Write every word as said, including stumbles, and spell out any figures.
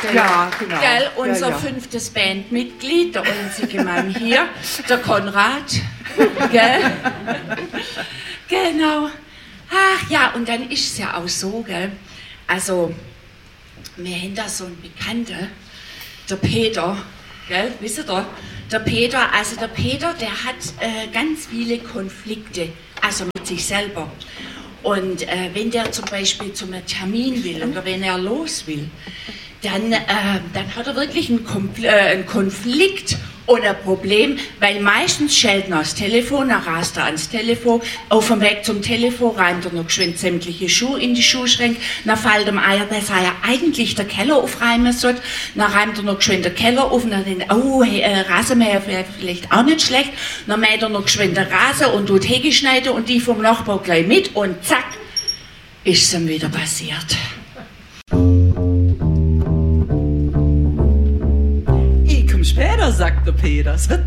Ja, genau. Gell, unser ja, ja. fünftes Bandmitglied, der einzige Mann hier, der Konrad. Gell? Genau. Ach ja, und dann ist es ja auch so, gell? Also, wir haben da so einen Bekannten, der Peter, gell? Wisst ihr da? Der Peter, also der Peter, der hat äh, ganz viele Konflikte, also mit sich selber. Und äh, wenn der zum Beispiel zu einem Termin will oder wenn er los will, dann, äh, dann hat er wirklich einen, Kompl- äh, einen Konflikt und ein Problem, weil meistens schellt er ans Telefon, dann rast er ans Telefon, auf dem Weg zum Telefon reimt er noch geschwind sämtliche Schuhe in die Schuhschränke, dann fällt ihm ein, dass er ja eigentlich der Keller aufreimen sollte, dann reimt er noch geschwind den Keller auf und dann denkt er, oh, hey, äh, Rasenmäher wäre vielleicht auch nicht schlecht, dann mäht er noch geschwind den Rasen und tut Hecke schneiden und die vom Nachbar gleich mit und zack, ist es ihm wieder passiert. Später, sagt der Peter.